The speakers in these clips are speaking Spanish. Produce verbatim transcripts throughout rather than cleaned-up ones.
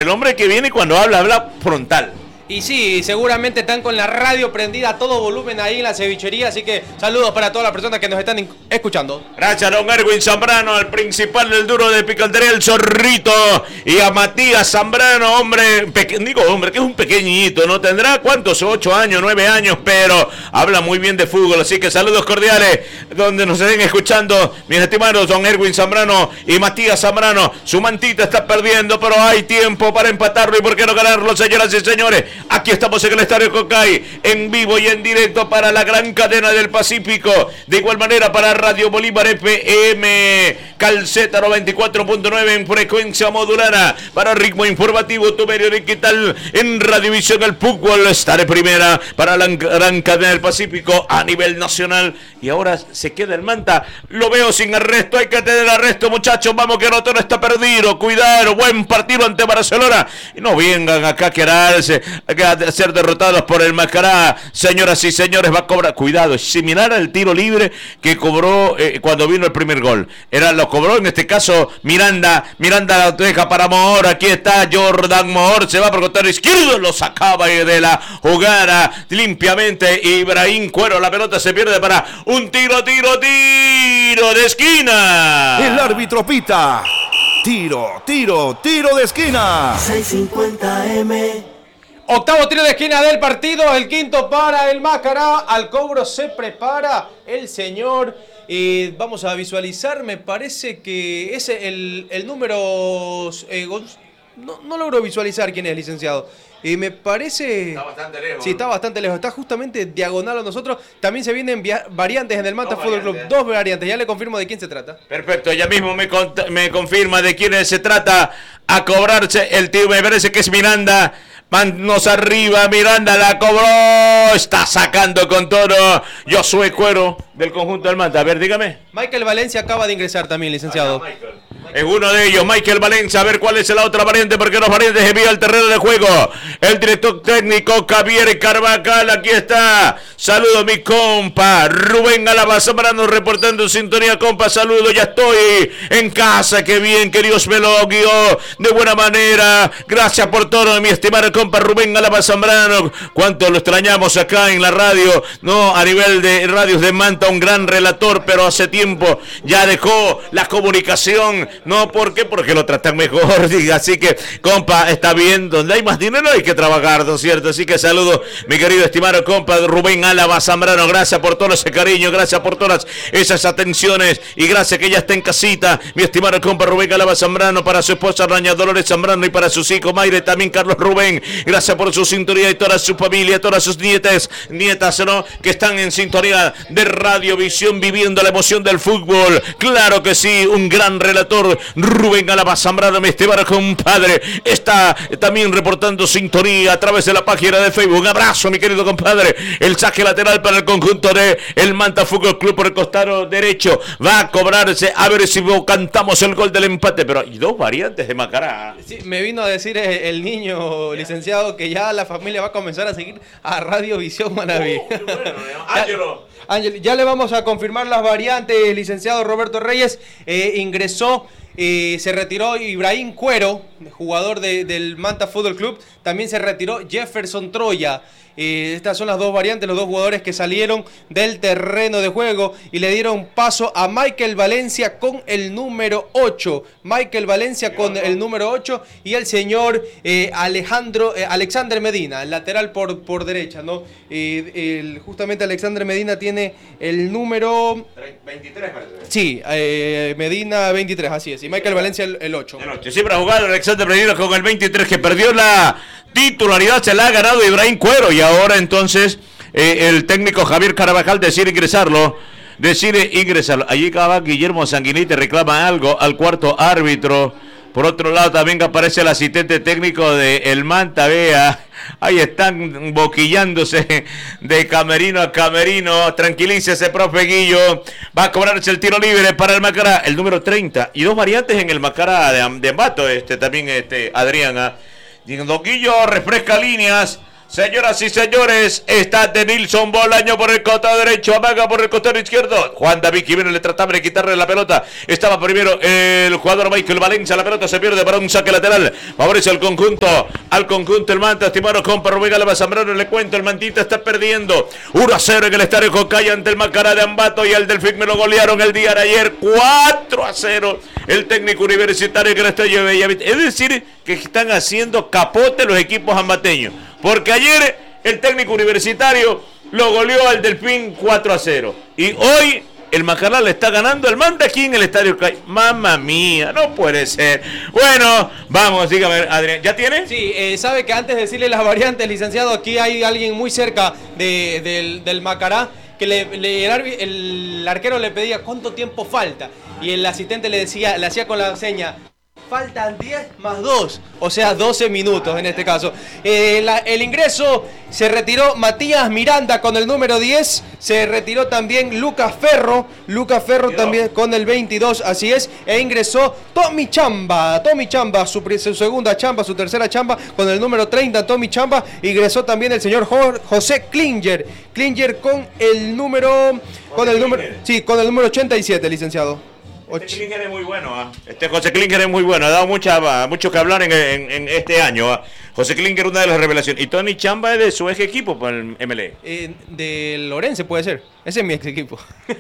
hombre que viene cuando habla, habla frontal. Y sí, seguramente están con la radio prendida a todo volumen ahí en la cevichería, así que saludos para todas las personas que nos están escuchando. Gracias a don Erwin Zambrano, al principal del duro de picantería, el Zorrito, y a Matías Zambrano, hombre, peque- digo hombre, que es un pequeñito, ¿no? Tendrá cuántos, ocho años, nueve años, pero habla muy bien de fútbol, así que saludos cordiales, donde nos estén escuchando, mis estimados don Erwin Zambrano y Matías Zambrano. Su mantita está perdiendo, pero hay tiempo para empatarlo y por qué no ganarlo, señoras y señores. Aquí estamos en el Estadio Cocay, en vivo y en directo para la gran cadena del Pacífico. De igual manera para Radio Bolívar F M, Calceta noventa y cuatro punto nueve en frecuencia modulada. Para ritmo informativo, tu medio digital en Radiovisión El Fútbol. Está de primera para la gran cadena del Pacífico a nivel nacional. Y ahora se queda el Manta. Lo veo sin arresto. Hay que tener arresto, muchachos. Vamos que no todo está perdido. Cuidado. Buen partido ante Barcelona. Y no vengan acá a quedarse, a ser derrotados por el Macará. Señoras y señores, va a cobrar. Cuidado. Es similar al tiro libre que cobró eh, cuando vino el primer gol. Era, lo cobró en este caso Miranda. Miranda la deja para Moore. Aquí está Jordan Moore. Se va por costado izquierdo. Lo sacaba de la jugada limpiamente. Ibrahim Cuero. La pelota se pierde para un tiro, tiro, tiro de esquina. El árbitro pita. Tiro, tiro, tiro de esquina. seiscientos cincuenta eme. Octavo tiro de esquina del partido, el quinto para el Macará. Al cobro se prepara el señor. Eh, vamos a visualizar, me parece que es el, el número... Eh, no, no logro visualizar quién es, licenciado. Y me parece... Está bastante lejos. Sí, está bastante lejos. Está justamente diagonal a nosotros. También se vienen via- variantes en el Manta Dos Fútbol Club. variantes. Dos variantes. Ya le confirmo de quién se trata. Perfecto, ella mismo me, cont- me confirma de quién se trata. A cobrarse el tiro, me parece que es Miranda. Manos arriba, Miranda la cobró. Está sacando con todo Josué Cuero del conjunto del Manta. A ver, dígame. Michael Valencia acaba de ingresar también, licenciado. Es uno de ellos, Michael Valencia. A ver cuál es la otra variante, porque los variantes envían al terreno de juego. El director técnico Javier Carvajal, aquí está. Saludo mi compa Rubén Álava Zambrano reportando en sintonía, compa. Saludo, ya estoy en casa. Qué bien que Dios me lo guió de buena manera. Gracias por todo, mi estimado compa Rubén Álava Zambrano. Cuánto lo extrañamos acá en la radio, no a nivel de radios de Manta, un gran relator, pero hace tiempo ya dejó la comunicación. No, ¿por qué? Porque lo tratan mejor. Así que, compa, está bien. Donde hay más dinero hay que trabajar, ¿no es cierto? Así que saludo, mi querido estimado compa Rubén Álava Zambrano. Gracias por todo ese cariño, gracias por todas esas atenciones y gracias que ya está en casita, mi estimado compa Rubén Álava Zambrano, para su esposa Doña Dolores Zambrano y para sus hijos Mayre, también Carlos Rubén. Gracias por su sintonía y toda su familia, todas sus nietas, nietas, ¿no? Que están en sintonía de Radiovisión, viviendo la emoción del fútbol. Claro que sí, un gran relator. Rubén Álava Zambrano, mi estimado compadre, está también reportando sintonía a través de la página de Facebook. Un abrazo, mi querido compadre. El saque lateral para el conjunto de el Manta Fútbol Club por el costado derecho. Va a cobrarse, a ver si cantamos el gol del empate. Pero hay dos variantes de Macará. Sí, me vino a decir el niño, licenciado, que ya la familia va a comenzar a seguir a Radiovisión Manaví. Uh, bueno, Ángelo. Ángel, ya le vamos a confirmar las variantes, licenciado Roberto Reyes. Eh, ingresó, eh, se retiró Ibrahim Cuero, jugador de, del Manta Fútbol Club. También se retiró Jefferson Troya. Eh, estas son las dos variantes, los dos jugadores que salieron del terreno de juego y le dieron paso a Michael Valencia con el número ocho. Michael Valencia con el número ocho y el señor eh, Alejandro eh, Alexander Medina, el lateral por, por derecha, ¿no? Eh, el, justamente Alexander Medina tiene el número veintitrés, parece. Sí, eh, Medina veintitrés, así es. Y Michael Valencia el, el ocho. El ocho. Siempre ha jugado Alexander Medina con el veintitrés, que perdió la titularidad, se la ha ganado Ibrahim Cuero. Y ahora entonces eh, el técnico Javier Carvajal decide ingresarlo. Decide ingresarlo. Allí acaba Guillermo Sanguinetti, reclama algo al cuarto árbitro. Por otro lado también aparece el asistente técnico de el Manta, vea. Ahí están boquillándose de camerino a camerino. Tranquilícese, profe Guillo. Va a cobrarse el tiro libre para el Macará, el número treinta. Y dos variantes en el Macará de, de Ambato, este, también este, Adriana. Don Guillo refresca líneas. Señoras y señores, está de Nilson Bolaño por el costado derecho, amaga por el costado izquierdo. Juan David Jiménez le trataba de quitarle la pelota. Estaba primero el jugador Michael Valencia. La pelota se pierde para un saque lateral. Favorece al conjunto, al conjunto el Manta. Estimado compa Rubén Alba Zambrano, le cuento, el Mantita está perdiendo uno a cero en el estadio Jocaya ante el Macará de Ambato. Y al Delfín me lo golearon el día de ayer cuatro a cero. El técnico universitario que le está llevando. Es decir, que están haciendo capote los equipos ambateños. Porque ayer el técnico universitario lo goleó al Delfín cuatro a cero. Y hoy el Macará le está ganando al Manta aquí en el estadio. Mamma mía, no puede ser. Bueno, vamos, dígame, Adrián, ¿ya tiene? Sí, eh, sabe que antes de decirle las variantes, licenciado, aquí hay alguien muy cerca de, del, del Macará que le, le, el, arbi, el arquero le pedía cuánto tiempo falta. Y el asistente le decía, le hacía con la seña: faltan diez más dos, o sea, doce minutos en este caso. Eh, la, el ingreso se retiró Matías Miranda con el número diez, se retiró también Lucas Ferro, Lucas Ferro veintidós. También con el veintidós, así es, e ingresó Tommy Chamba, Tommy Chamba, su, su segunda chamba, su tercera chamba, con el número treinta, Tommy Chamba. Ingresó también el señor José Klinger, Klinger con el número, con el número, sí, con el número ochenta y siete, licenciado. Este Klinger es muy bueno, ¿eh? Este José Klinger es muy bueno, ha dado mucha, mucho que hablar en, en, en este año. ¿eh? José Klinger, una de las revelaciones. Y Tony Chamba es de su ex equipo por el M L E. Eh, de Lorense puede ser. Ese es mi ex equipo.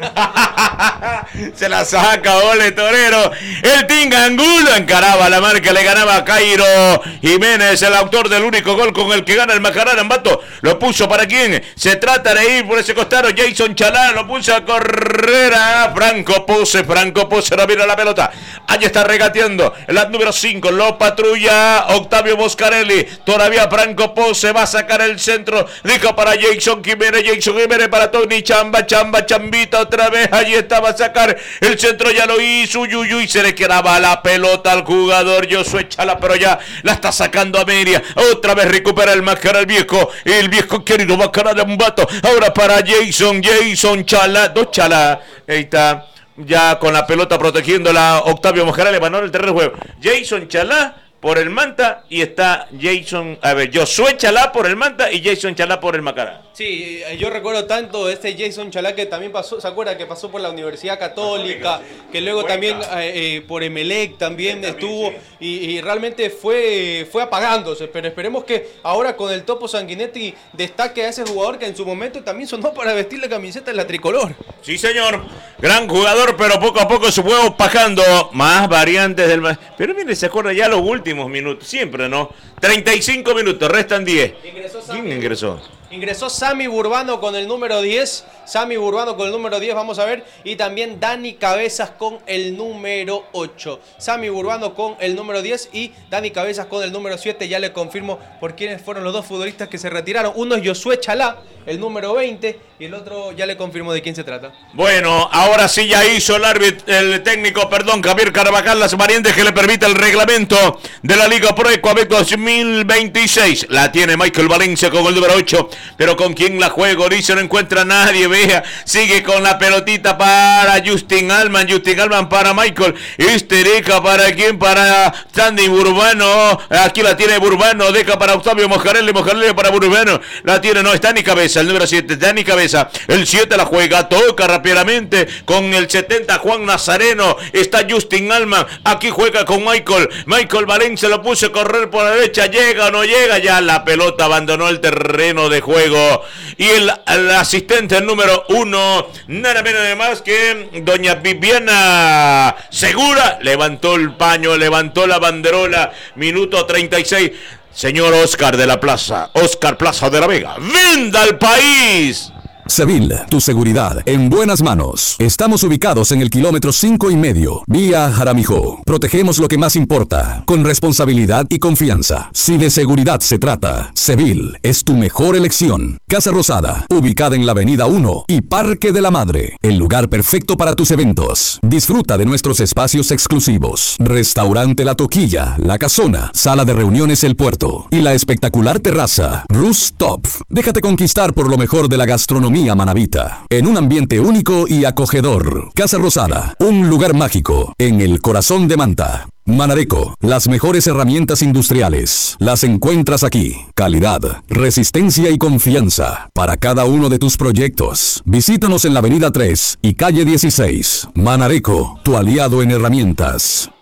Se la saca, ole torero. El Tingangulo encaraba la marca, le ganaba a Cairo Jiménez, el autor del único gol con el que gana el Macará de Ambato. Lo puso para quién. Se trata de ir por ese costado. Jason Chalá lo puso a correr a Franco Pose. Franco Pose no mira la pelota. Allí está regateando. El número cinco lo patrulla Octavio Boscarelli. Todavía Franco Pose va a sacar el centro. Dijo para Jason Jiménez. Jason Jiménez para Tony Chamba. Chamba, Chambita otra vez, allí estaba a sacar el centro, ya lo hizo, Yuyu, y se le quedaba la pelota al jugador Josué Chala, pero ya la está sacando a media, otra vez recupera el Macará, el viejo, el viejo querido Macará de Ambato, ahora para Jason, Jason Chala, dos Chala, ahí está, ya con la pelota protegiéndola, Octavio Moscará le ganó el terreno de juego, Jason Chala por el Manta y está Jason, a ver, Josué Chalá por el Manta y Jason Chalá por el Macará. Sí, yo recuerdo tanto de este Jason Chalá que también pasó, ¿se acuerda? Que pasó por la Universidad Católica, Católica sí. Que luego Cuenca. también eh, por Emelec también, también estuvo sí. y, y realmente fue, fue apagándose, pero esperemos que ahora con el Topo Sanguinetti destaque a ese jugador que en su momento también sonó para vestir la camiseta de la tricolor. Sí, señor, gran jugador, pero poco a poco se fue opacando, más variantes del... Pero mire, se acuerda ya los últimos minutos, siempre, ¿no? treinta y cinco minutos, restan diez. Ingresó ¿Quién ingresó? Ingresó Sammy Burbano con el número diez. Sammy Burbano con el número diez, vamos a ver. Y también Dani Cabezas con el número ocho. Sammy Burbano con el número diez y Dani Cabezas con el número siete. Ya le confirmo por quiénes fueron los dos futbolistas que se retiraron. Uno es Josué Chalá, el número veinte. Y el otro ya le confirmo de quién se trata. Bueno, ahora sí ya hizo el árbitro, el técnico, perdón, Javier Carvajal, las variantes que le permite el reglamento de la Liga Pro Ecuador dos mil veintiséis. La tiene Michael Valencia con el número ocho. Pero ¿con quién la juego? Dice, no encuentra a nadie, vea. Sigue con la pelotita para Justin Alman. Justin Alman para Michael. Histerica para quién? Para Sandy Burbano. Aquí la tiene Burbano. Deja para Octavio Mojarelli. Mojarelli para Burbano. La tiene, no, está Dani Cabeza. El número siete, Dani Cabeza. El siete la juega. Toca rápidamente con el setenta, Juan Nazareno. Está Justin Alman. Aquí juega con Michael. Michael Valencia lo puso a correr por la derecha. Llega o no llega. Ya la pelota abandonó el terreno de juego. Y el, el asistente el número uno, nada menos de más que doña Viviana Segura, levantó el paño, levantó la banderola, minuto treinta y seis. Señor Oscar de la Plaza, Oscar Plaza de la Vega, ¡venda al país! Sevil, tu seguridad en buenas manos. Estamos ubicados en el kilómetro cinco y medio, vía Jaramillo. Protegemos lo que más importa, con responsabilidad y confianza. Si de seguridad se trata, Sevil es tu mejor elección. Casa Rosada, ubicada en la avenida uno y Parque de la Madre, el lugar perfecto para tus eventos. Disfruta de nuestros espacios exclusivos. Restaurante La Toquilla, La Casona, Sala de Reuniones El Puerto y la espectacular terraza Rooftop. Déjate conquistar por lo mejor de la gastronomía manabita, en un ambiente único y acogedor. Casa Rosada, un lugar mágico en el corazón de Manta. Manareco, las mejores herramientas industriales. Las encuentras aquí. Calidad, resistencia y confianza para cada uno de tus proyectos. Visítanos en la avenida tres y calle dieciséis. Manareco, tu aliado en herramientas.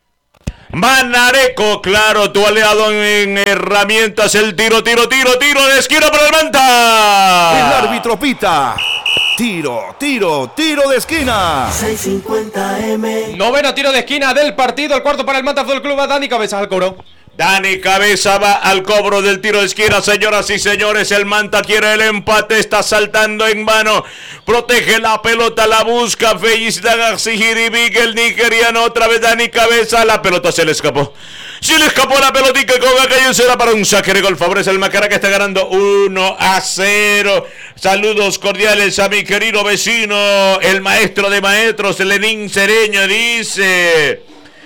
Manareco, claro, tu aliado en herramientas. El tiro, tiro, tiro, tiro de esquina para el Manta. El árbitro pita. Tiro, tiro, tiro de esquina. seiscientos cincuenta eme. Noveno tiro de esquina del partido. El cuarto para el Manta Fútbol Club. Dani Cabezas al cobro. Dani Cabeza va al cobro del tiro de esquina, señoras y señores. El Manta quiere el empate, está saltando en mano, protege la pelota, la busca. Felicitan a Sijiribik, el nigeriano. Otra vez Dani Cabeza, la pelota se le escapó. Se le escapó la pelotica con aquello, será para un saque de gol. Favorece el Macará, que está ganando uno a cero. Saludos cordiales a mi querido vecino, el maestro de maestros, Lenín Cereño, dice...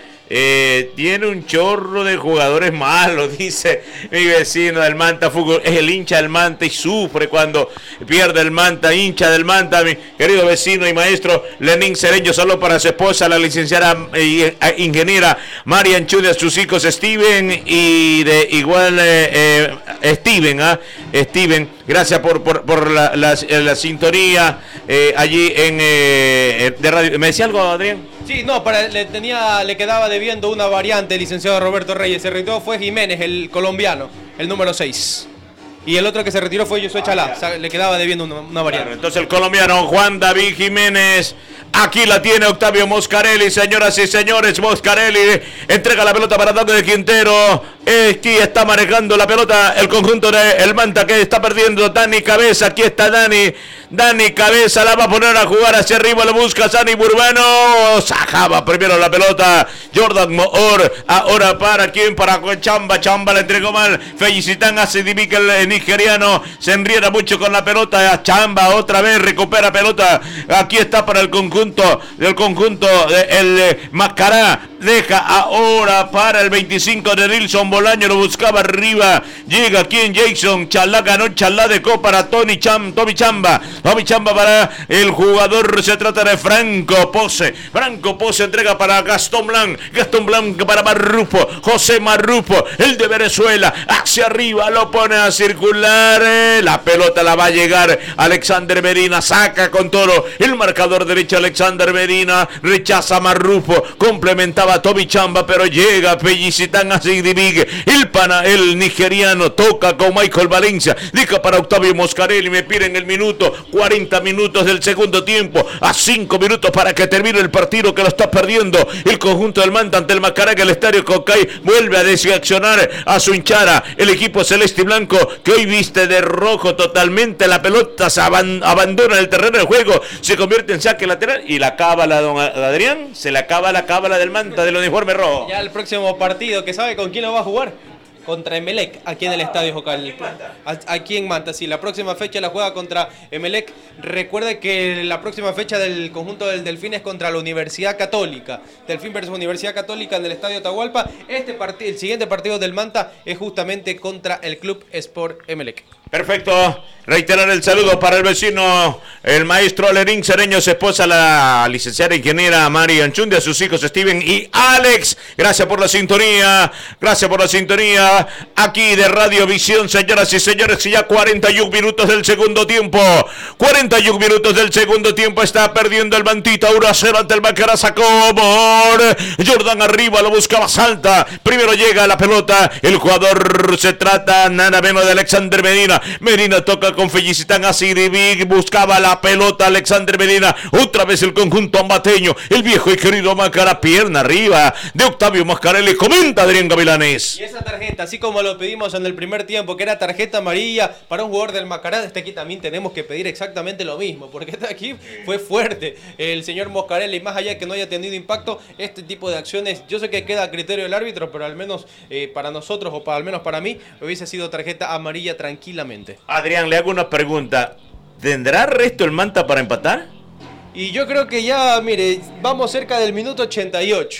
Eh, tiene un chorro de jugadores malos, dice mi vecino del Manta Fútbol. Es el hincha del Manta y sufre cuando pierde el Manta, hincha del Manta, mi querido vecino y maestro Lenín Cereño. Solo para su esposa, la licenciada eh, ingeniera Marian Chude, a sus hijos Steven y de igual eh, eh, Steven, ¿ah? Steven, gracias por, por, por la, la, la sintonía eh, allí en eh, de radio. ¿Me decía algo, Adrián? Sí, no, para, le, tenía, le quedaba debiendo una variante, el licenciado Roberto Reyes. Se retiró fue Jiménez, el colombiano, el número seis. Y el otro que se retiró fue Josué Chalá. O sea, le quedaba debiendo una, una variante. Claro, entonces el colombiano Juan David Jiménez. Aquí la tiene Octavio Moscarelli, señoras y señores. Moscarelli entrega la pelota para Dante de Quintero. Aquí está manejando la pelota el conjunto de el Manta, que está perdiendo Dani Cabeza. Aquí está Dani. Dani Cabeza la va a poner a jugar hacia arriba. Lo busca Sani Burbano. Sacaba primero la pelota Jordan Moore. Ahora para quién, para Chamba. Chamba la entregó mal. Felicitan a Sidibik, el nigeriano. Se enrieda mucho con la pelota. Chamba otra vez recupera pelota. Aquí está para el conjunto del conjunto de el eh, Macará. Deja ahora para el veinticinco de Nilson Bolaño. Lo buscaba arriba. Llega aquí en Jason Chalá. Ganó Chalá de Co para Tony Cham, Tommy Chamba. Tommy Chamba para el jugador. Se trata de Franco Pose. Franco Pose entrega para Gastón Blanc. Gastón Blanc para Marrufo. José Marrufo, el de Venezuela. Hacia arriba lo pone a circular. La pelota la va a llegar Alexander Medina. Saca con todo el marcador derecho. Alexander Medina rechaza Marrufo. Complementaba a Toby Chamba, pero llega Pellicitán a Sidibig. El pana, el nigeriano, toca con Michael Valencia. Deja para Octavio Moscarelli. Me piden el minuto. cuarenta minutos del segundo tiempo. A cinco minutos para que termine el partido, que lo está perdiendo el conjunto del Manta ante el Macará, que el estadio Cocay vuelve a desaccionar a su hinchada. El equipo celeste y blanco, que hoy viste de rojo totalmente. La pelota se aban- abandona el terreno de juego. Se convierte en saque lateral. Y la cábala, don Adrián, se le acaba la cábala del Manta del uniforme rojo. Ya el próximo partido, que sabe con quién lo va a jugar. Contra Emelec, aquí en el Estadio Jocal. Aquí en Manta, sí. La próxima fecha la juega contra Emelec. Recuerde que la próxima fecha del conjunto del Delfín es contra la Universidad Católica. Delfín versus Universidad Católica en el Estadio Atahualpa. Este partido, el siguiente partido del Manta es justamente contra el Club Sport Emelec. Perfecto. Reiterar el saludo para el vecino, el maestro Lenín Cereño, su esposa, la licenciada ingeniera Mari Anchunde, a sus hijos Steven y Alex. Gracias por la sintonía. Gracias por la sintonía. Aquí de Radio Visión, señoras y señores, ya cuarenta y un minutos del segundo tiempo. cuarenta y un minutos del segundo tiempo. Está perdiendo el Mantita. uno a cero ante el Macará. Sacó por Jordan arriba. Lo buscaba, salta. Primero llega la pelota. El jugador se trata nada menos de Alexander Medina. Medina toca con Felicitan a Sidibig. Buscaba la pelota Alexander Medina. Otra vez el conjunto ambateño. El viejo y querido Macará. Pierna arriba de Octavio Moscarelli. Comenta Adrián Gavilanes. Y esa tarjeta, así como lo pedimos en el primer tiempo, que era tarjeta amarilla para un jugador del Macará, este aquí también tenemos que pedir exactamente lo mismo, porque este aquí fue fuerte el señor Moscarelli, y más allá de que no haya tenido impacto, este tipo de acciones, yo sé que queda a criterio del árbitro, pero al menos eh, para nosotros, o para, al menos para mí, hubiese sido tarjeta amarilla tranquilamente. Adrián, le hago una pregunta. ¿Tendrá resto el Manta para empatar? Y yo creo que ya, mire, vamos cerca del minuto ochenta y ocho.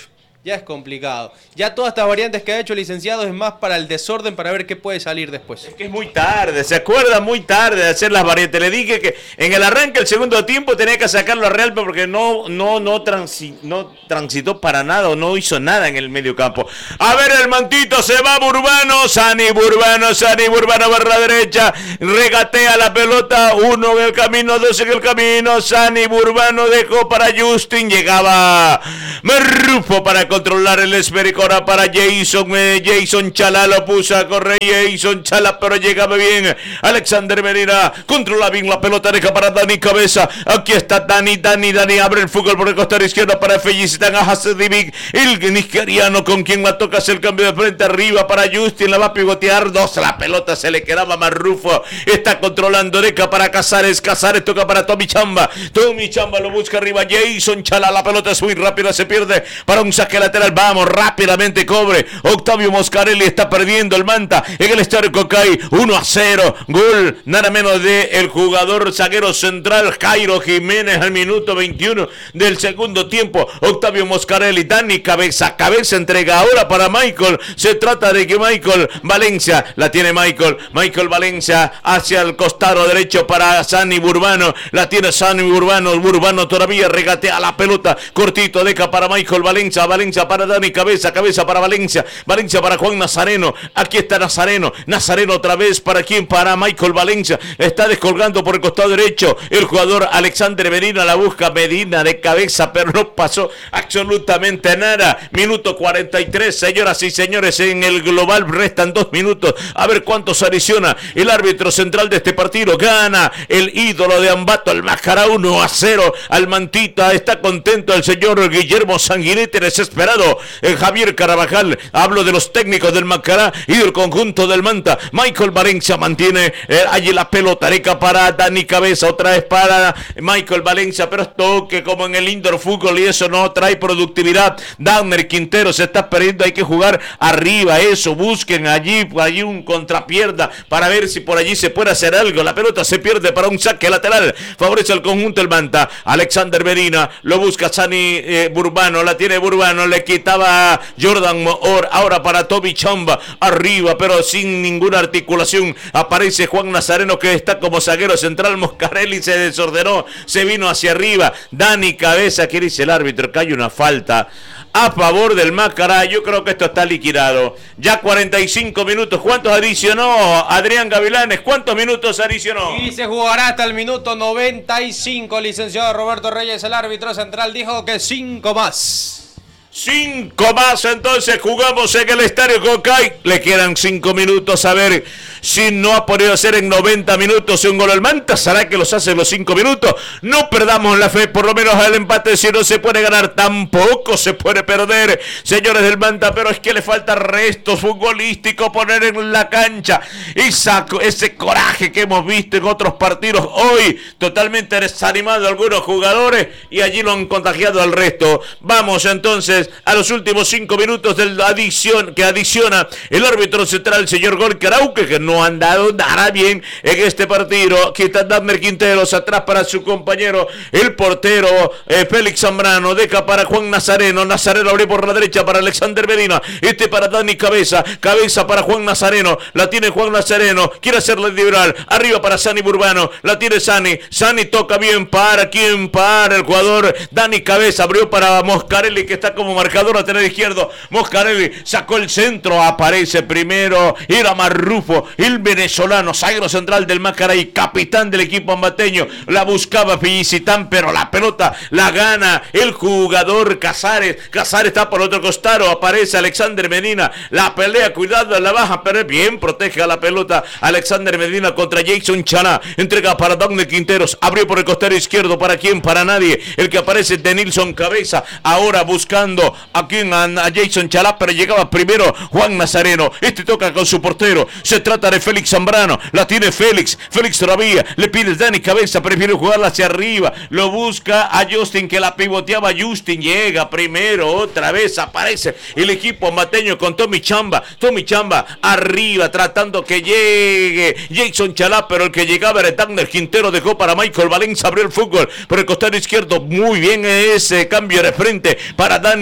ya es complicado. Ya todas estas variantes que ha hecho el licenciado es más para el desorden, para ver qué puede salir después. Es que es muy tarde, se acuerda muy tarde de hacer las variantes. Le dije que en el arranque del segundo tiempo tenía que sacarlo a Real porque no, no, no, transi, no transitó para nada o no hizo nada en el medio campo. A ver, el mantito se va Burbano, Sani Burbano, Sani Burbano barra derecha, regatea la pelota, uno en el camino, dos en el camino, Sani Burbano dejó para Justin, llegaba Marrufo para controlar el esférico, ahora para Jason, eh, Jason Chala lo puso a correr, Jason Chala, pero llegaba bien, Alexander Medina, controla bien la pelota, deja para Dani Cabeza, aquí está Dani, Dani, Dani, abre el fútbol por el costado izquierdo para Felicitan a Hasedivic, el nigeriano con quien la toca, hace el cambio de frente arriba para Justin, la va a pivotear, dos, la pelota se le quedaba Marrufo, está controlando, deja para Casares, Casares toca para Tommy Chamba, Tommy Chamba lo busca arriba, Jason Chala, la pelota es muy rápida, se pierde para un saque lateral, vamos, rápidamente cobre, Octavio Moscarelli está perdiendo el Manta en el estadio Cocay, uno a cero, gol nada menos de el jugador zaguero central Jairo Jiménez al minuto veintiuno del segundo tiempo, Octavio Moscarelli, Dani Cabeza, Cabeza entrega ahora para Michael, se trata de que Michael Valencia, la tiene Michael, Michael Valencia hacia el costado derecho para Sani Burbano, la tiene Sani Burbano, Burbano todavía regatea la pelota, cortito, deja para Michael Valencia, Valencia para Dani Cabeza, Cabeza para Valencia, Valencia para Juan Nazareno, aquí está Nazareno, Nazareno otra vez para quien, para Michael Valencia, está descolgando por el costado derecho, el jugador Alexander Medina la busca, Medina de cabeza, pero no pasó absolutamente nada, minuto cuarenta y tres, señoras y señores, en el global restan dos minutos, a ver cuántos adiciona el árbitro central de este partido, gana el ídolo de Ambato, el Máscara uno a cero, al Mantita, está contento el señor Guillermo Sanguinetti, desesperado, el Javier Carabajal, hablo de los técnicos del Macará y del conjunto del Manta, Michael Valencia mantiene eh, allí la pelota, rica para Dani Cabeza, otra vez para Michael Valencia, pero es toque como en el indoor fútbol y eso no trae productividad, Dahmer Quintero se está perdiendo, hay que jugar arriba, eso, busquen allí, allí un contrapierna para ver si por allí se puede hacer algo, la pelota se pierde para un saque lateral, favorece al conjunto del Manta, Alexander Medina, lo busca Sani eh, Burbano, la tiene Burbano, le quitaba Jordan Moore, ahora para Toby Chamba, arriba, pero sin ninguna articulación, aparece Juan Nazareno que está como zaguero central, Moscarelli se desordenó, se vino hacia arriba, Dani Cabeza, que dice el árbitro que hay una falta a favor del Macará, yo creo que esto está liquidado, ya cuarenta y cinco minutos, ¿cuántos adicionó Adrián Gavilanes? ¿Cuántos minutos adicionó? Y se jugará hasta el minuto noventa y cinco, licenciado Roberto Reyes, el árbitro central dijo que cinco más. Cinco más, entonces jugamos en el estadio Cocay. Le quedan cinco minutos, a ver si no ha podido hacer en noventa minutos un gol al Manta. ¿Será que los hace en los cinco minutos? No perdamos la fe, por lo menos al empate. Si no se puede ganar, tampoco se puede perder, señores del Manta. Pero es que le falta resto futbolístico, poner en la cancha esa, ese coraje que hemos visto en otros partidos. Hoy totalmente desanimado algunos jugadores y allí lo han contagiado al resto. Vamos entonces a los últimos cinco minutos de la adición que adiciona el árbitro central, el señor Golcarauque, que no han dado nada bien en este partido. Aquí está Dahmer Quinteros atrás para su compañero, el portero eh, Félix Zambrano, deja para Juan Nazareno, Nazareno abre por la derecha para Alexander Medina, este para Dani Cabeza, Cabeza para Juan Nazareno, la tiene Juan Nazareno, quiere hacerle liberal, arriba para Sani Burbano, la tiene Sani, Sani toca bien para quien, para el jugador Dani Cabeza, abrió para Moscarelli que está como marcador a tener izquierdo, Moscarelli sacó el centro, aparece primero, era Marrufo, el venezolano, zaguero central del Macará y capitán del equipo ambateño, la buscaba Villicitán, pero la pelota la gana el jugador Casares, Casares está por otro costado, aparece Alexander Medina, la pelea, cuidado, la baja, pero bien, protege a la pelota Alexander Medina contra Jason Chala, entrega para Dahmer Quinteros, abrió por el costado izquierdo, ¿para quién? Para nadie, el que aparece de Nilson Cabeza, ahora buscando aquí a Jason Chala, pero llegaba primero Juan Nazareno, este toca con su portero, se trata de Félix Zambrano, la tiene Félix, Félix todavía, le pide Dani Cabeza, prefiere jugarla hacia arriba, lo busca a Justin que la pivoteaba, Justin llega primero, otra vez aparece el equipo ambateño con Tommy Chamba, Tommy Chamba arriba tratando que llegue Jason Chala, pero el que llegaba era Dahmer Quintero, dejó para Michael Valencia, abrió el fútbol por el costado izquierdo, muy bien ese cambio de frente para Dani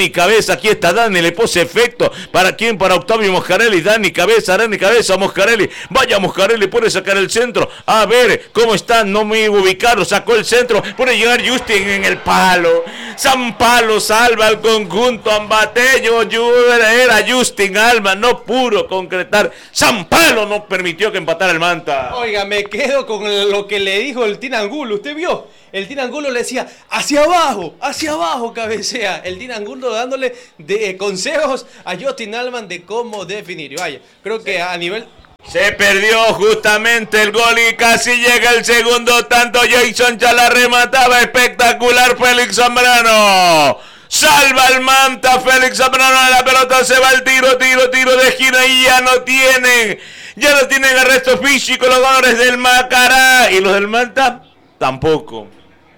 Dani Cabeza, aquí está Dani, le pose efecto. ¿Para quién? Para Octavio Moscarelli. Dani Cabeza, Dani Cabeza, Moscarelli. Vaya Moscarelli, puede sacar el centro. A ver, ¿cómo está? No me iba a ubicar, sacó el centro. Puede llegar Justin en el palo. San Palo salva al conjunto ambateño. Era Justin Alma, no pudo concretar. San Palo no permitió que empatara el Manta. Oiga, me quedo con lo que le dijo el Tinangulo. ¿Usted vio? El Tinangulo le decía, hacia abajo, hacia abajo cabecea. El Tinangulo dándole de, eh, consejos a Justin Alman de cómo definir. Vaya, creo que a nivel... Se perdió justamente el gol y casi llega el segundo tanto. Jason Chalá remataba espectacular. Félix Zambrano salva al Manta. Félix Zambrano a la pelota, se va el tiro, tiro, tiro de esquina y ya no tienen, ya no tienen arresto físico los jugadores del Macará y los del Manta tampoco.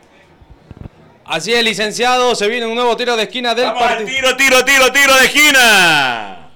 Así es, licenciado, se viene un nuevo tiro de esquina del partido. Tiro, tiro, tiro, tiro de esquina.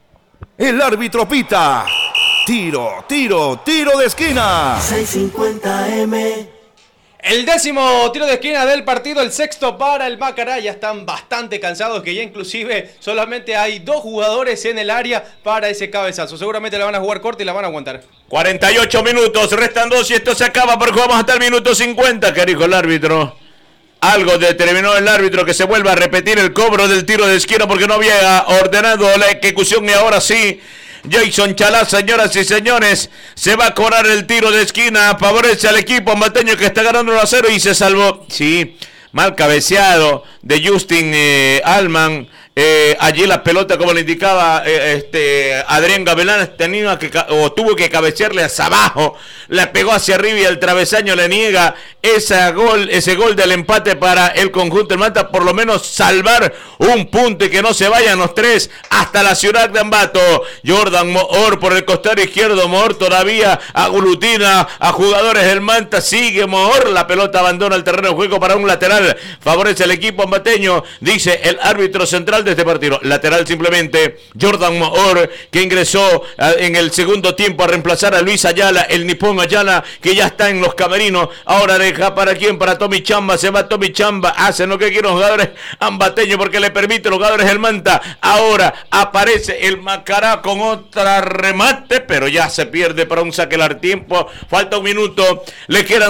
El árbitro pita. Tiro, tiro, tiro de esquina. seiscientos cincuenta eme. El décimo tiro de esquina del partido, el sexto para el Macará. Ya están bastante cansados, que ya inclusive solamente hay dos jugadores en el área para ese cabezazo. Seguramente la van a jugar corta y la van a aguantar. cuarenta y ocho minutos, restan dos y esto se acaba porque vamos hasta el minuto cincuenta. ¿Qué dijo el árbitro? Algo determinó el árbitro, que se vuelva a repetir el cobro del tiro de esquina porque no había ordenado la ejecución y ahora sí. Jason Chalá, señoras y señores, se va a cobrar el tiro de esquina, favorece al equipo ambateño que está ganando uno a cero y se salvó. Sí, mal cabeceado de Justin eh, Alman. Eh, allí la pelota, como le indicaba eh, este Adrián Gavilán, tenía que, o tuvo que cabecearle hacia abajo, la pegó hacia arriba y el travesaño le niega ese gol, ese gol del empate para el conjunto del Manta, por lo menos salvar un punto y que no se vayan los tres hasta la ciudad de Ambato. Jordan Moore por el costado izquierdo, Moore todavía aglutina a jugadores del Manta, sigue Moore, la pelota abandona el terreno de juego para un lateral, favorece al equipo ambateño, dice el árbitro central de este partido. Lateral simplemente Jordan Moore, que ingresó en el segundo tiempo a reemplazar a Luis Ayala, el nipón Ayala, que ya está en los camerinos. Ahora deja para quién, para Tommy Chamba, se va Tommy Chamba, hacen lo que quieren los jugadores ambateños porque le permite los jugadores del Manta. Ahora aparece el Macará con otra remate, pero ya se pierde para un saque al tiempo. Falta un minuto, le quedan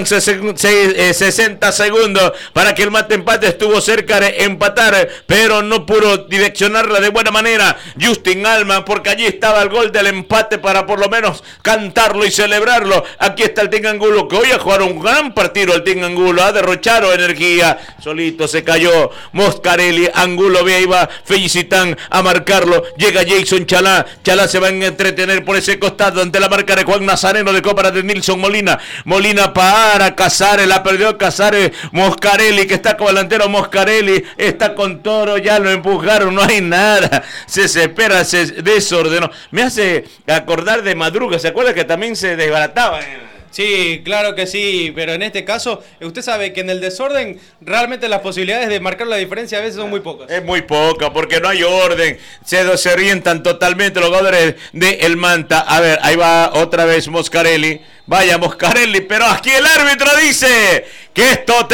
sesenta segundos para que el Manta empate. Estuvo cerca de empatar, pero no pudo direccionarla de buena manera Justin Alman, porque allí estaba el gol del empate para por lo menos cantarlo y celebrarlo. Aquí está el Tingangulo, que hoy ha jugado un gran partido. El Tingangulo ha derrochado energía, solito se cayó Moscarelli. Angulo ve, iba Felicitan a marcarlo, llega Jason Chalá, Chalá se va a entretener por ese costado ante la marca de Juan Nazareno de Copa de Nilson Molina. Molina para Casares, la perdió Casares. Moscarelli, que está como delantero, Moscarelli está con Toro, ya lo empujaron, no hay nada, se desespera, se desordenó. Me hace acordar de Madruga, ¿se acuerda que también se desbarataba? Sí, claro que sí, pero en este caso, usted sabe que en el desorden realmente las posibilidades de marcar la diferencia a veces son muy pocas. Es muy poca, porque no hay orden, se desorientan totalmente los jugadores de el Manta. A ver, ahí va otra vez Moscarelli, vaya Moscarelli, pero aquí el árbitro dice que esto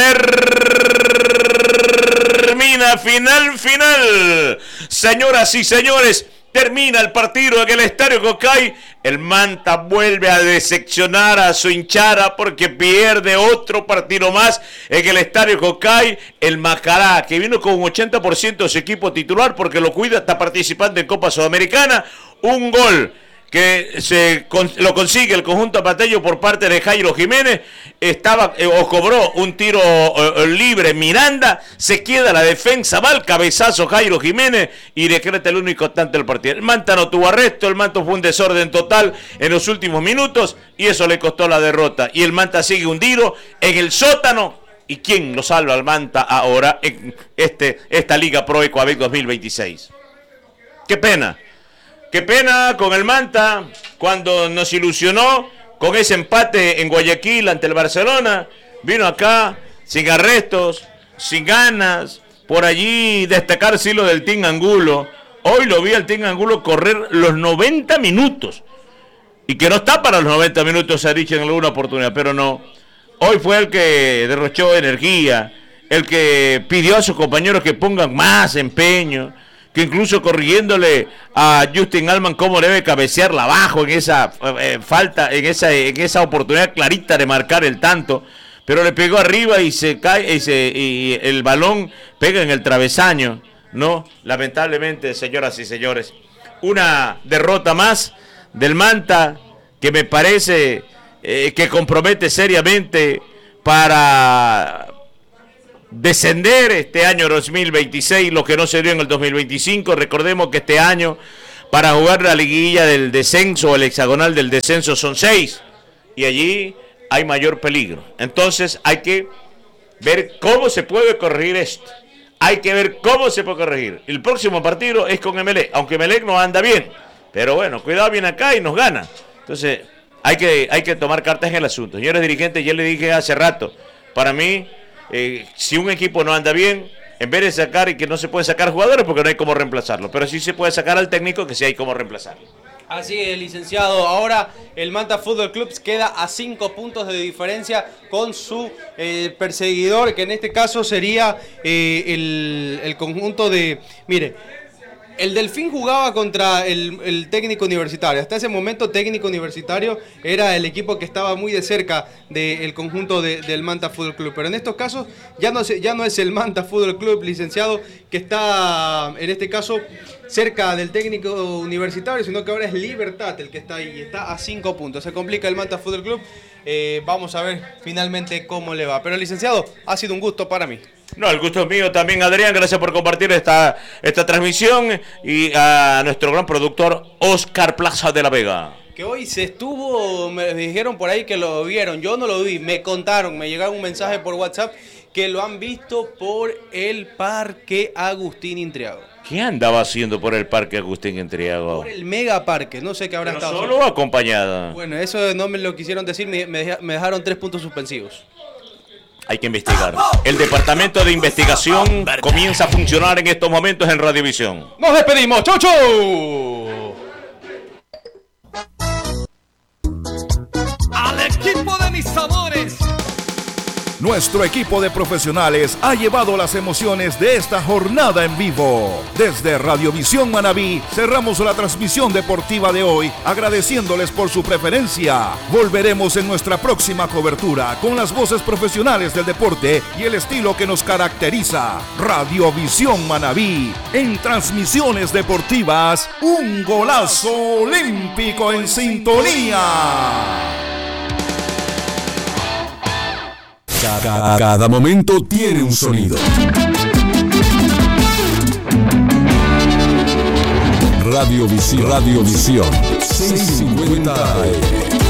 termina, final, final. Señoras y señores, termina el partido en el Estadio Cocay. El Manta vuelve a decepcionar a su hinchada porque pierde otro partido más en el Estadio Cocay. El Macará, que vino con un ochenta por ciento de su equipo titular porque lo cuida, está participando en Copa Sudamericana. Un gol que se lo consigue el conjunto ambateño por parte de Jairo Jiménez, estaba eh, o cobró un tiro eh, libre Miranda, se queda la defensa, va al cabezazo Jairo Jiménez y decreta el único tanto del partido. El Manta no tuvo arresto, el Manta fue un desorden total en los últimos minutos y eso le costó la derrota. Y el Manta sigue hundido en el sótano. ¿Y quién lo salva al Manta ahora en este, esta Liga Pro Ecuador dos mil veintiséis? ¡Qué pena! Qué pena con el Manta, cuando nos ilusionó con ese empate en Guayaquil ante el Barcelona. Vino acá sin arrestos, sin ganas. Por allí destacar sí lo del Tingangulo. Hoy lo vi al Tingangulo correr los noventa minutos. Y que no está para los noventa minutos, se ha dicho en alguna oportunidad, pero no. Hoy fue el que derrochó energía, el que pidió a sus compañeros que pongan más empeño, que incluso corrigiéndole a Justin Allman cómo debe cabecearla abajo en esa eh, falta, en esa, en esa oportunidad clarita de marcar el tanto, pero le pegó arriba y se cae y, se, y el balón pega en el travesaño, ¿no? Lamentablemente, señoras y señores, una derrota más del Manta que me parece eh, que compromete seriamente para descender este año dos mil veintiséis, lo que no se dio en el dos mil veinticinco. Recordemos que este año para jugar la liguilla del descenso o el hexagonal del descenso son seis y allí hay mayor peligro. Entonces hay que ver cómo se puede corregir esto. Hay que ver cómo se puede corregir. El próximo partido es con Emelec, aunque Emelec no anda bien, pero bueno, cuidado, viene acá y nos gana. Entonces hay que, hay que tomar cartas en el asunto. Señores dirigentes, ya le dije hace rato, para mí Eh, si un equipo no anda bien, en vez de sacar y que no se puede sacar jugadores porque no hay cómo reemplazarlo, pero sí se puede sacar al técnico que sí hay cómo reemplazarlo. Así es, licenciado. Ahora el Manta Fútbol Club queda a cinco puntos de diferencia con su eh, perseguidor, que en este caso sería eh, el, el conjunto de... Mire, el Delfín jugaba contra el, el Técnico Universitario. Hasta ese momento Técnico Universitario era el equipo que estaba muy de cerca del conjunto de, del Manta Fútbol Club. Pero en estos casos ya no, ya no es el Manta Fútbol Club, licenciado, que está en este caso cerca del Técnico Universitario, sino que ahora es Libertad el que está ahí. Está a cinco puntos. Se complica el Manta Fútbol Club. Eh, vamos a ver finalmente cómo le va. Pero licenciado, ha sido un gusto para mí. No, el gusto es mío también, Adrián. Gracias por compartir esta, esta transmisión. Y a nuestro gran productor, Oscar Plaza de la Vega. Que hoy se estuvo, me dijeron por ahí que lo vieron. Yo no lo vi, me contaron, me llegaron un mensaje por WhatsApp que lo han visto por el Parque Agustín Intriago. ¿Qué andaba haciendo por el Parque Agustín Intriago? Por el Mega Parque, no sé qué habrá ¿Pero estado. solo o acompañada? Bueno, eso no me lo quisieron decir, me, me, me dejaron tres puntos suspensivos. Hay que investigar. El departamento de investigación comienza a funcionar en estos momentos en Radiovisión. ¡Nos despedimos! ¡Chau, chau! Al equipo de mis sabores. Nuestro equipo de profesionales ha llevado las emociones de esta jornada en vivo. Desde Radiovisión Manabí cerramos la transmisión deportiva de hoy agradeciéndoles por su preferencia. Volveremos en nuestra próxima cobertura con las voces profesionales del deporte y el estilo que nos caracteriza. Radiovisión Manabí, en transmisiones deportivas, un golazo olímpico en sintonía. Cada, cada momento tiene un sonido. Radiovisión, Radiovisión, seiscientos cincuenta A M.